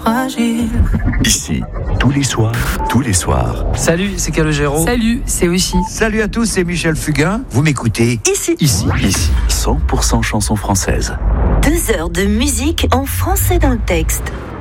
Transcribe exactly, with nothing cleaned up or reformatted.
fragile. Ici, tous les soirs, tous les soirs. Salut, c'est Calogero. Salut, c'est Oshi. Salut à tous, c'est Michel Fugain. Vous m'écoutez Ici, ici, ici, cent pour cent chansons françaises. Deux heures de musique en français dans le texte.